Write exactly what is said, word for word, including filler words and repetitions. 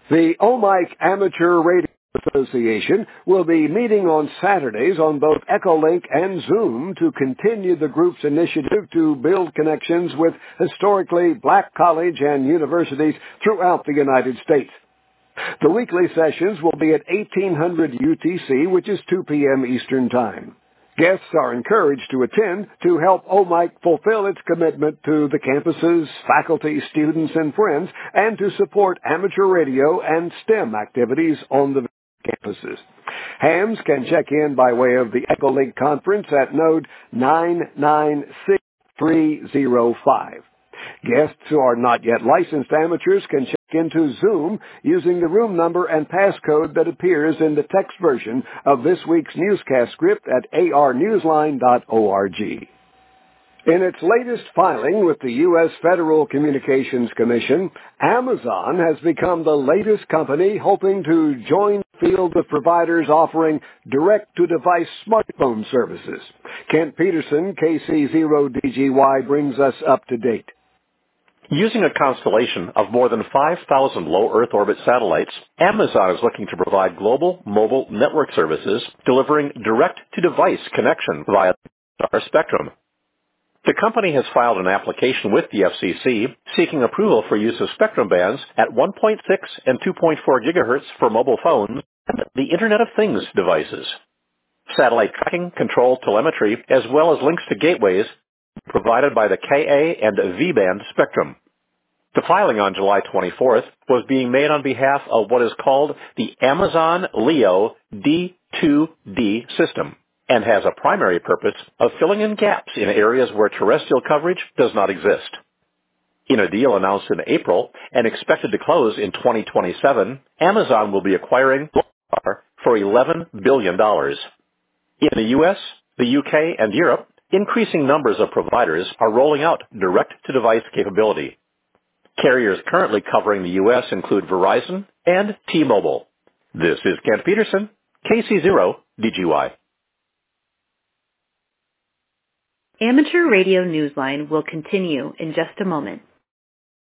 The OMIC Amateur Radio Association will be meeting on Saturdays on both Echolink and Zoom to continue the group's initiative to build connections with historically black college and universities throughout the United States. The weekly sessions will be at eighteen hundred U T C, which is two p.m. Eastern Time. Guests are encouraged to attend to help OMIC fulfill its commitment to the campus's faculty, students, and friends, and to support amateur radio and STEM activities on the campuses. Hams can check in by way of the Echolink conference at node nine nine six three zero five. Guests who are not yet licensed amateurs can check into Zoom using the room number and passcode that appears in the text version of this week's newscast script at a r newsline dot org. In its latest filing with the U S Federal Communications Commission, Amazon has become the latest company hoping to join the field of providers offering direct-to-device smartphone services. Kent Peterson, K C zero D G Y, brings us up to date. Using a constellation of more than five thousand low Earth orbit satellites, Amazon is looking to provide global mobile network services delivering direct-to-device connection via our spectrum. The company has filed an application with the F C C seeking approval for use of spectrum bands at one point six and two point four gigahertz for mobile phones and the Internet of Things devices. Satellite tracking, control, telemetry, as well as links to gateways provided by the K A and V-band spectrum. The filing on July twenty-fourth was being made on behalf of what is called the Amazon Leo D two D system, and has a primary purpose of filling in gaps in areas where terrestrial coverage does not exist. In a deal announced in April and expected to close in twenty twenty-seven, Amazon will be acquiring for eleven billion dollars. In the U S, the U K, and Europe, increasing numbers of providers are rolling out direct-to-device capability. Carriers currently covering the U S include Verizon and T-Mobile. This is Kent Peterson, K C zero D G Y. Amateur Radio Newsline will continue in just a moment.